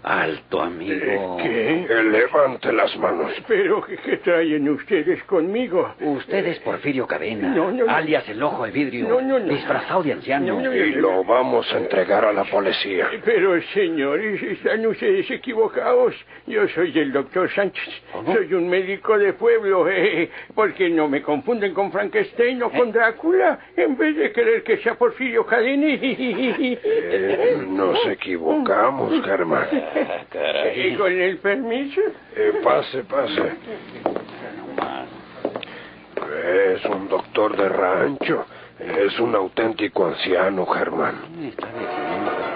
Alto, amigo. ¿Qué? Levante las manos. ¿Pero qué traen ustedes conmigo? Usted es Porfirio Cadena, No. alias el Ojo de Vidrio, No. disfrazado de anciano. Y lo vamos a entregar a la policía. Pero, señores, están ustedes equivocados. Yo soy el doctor Sánchez. ¿Cómo? Soy un médico de pueblo. ¿Por qué no me confunden con Frankenstein o con Drácula? En vez de creer que sea Porfirio Cadena. Nos equivocamos, Germán. ¿Y con el permiso? Pase. Es un doctor de rancho. Es un auténtico anciano, Germán. Está bien.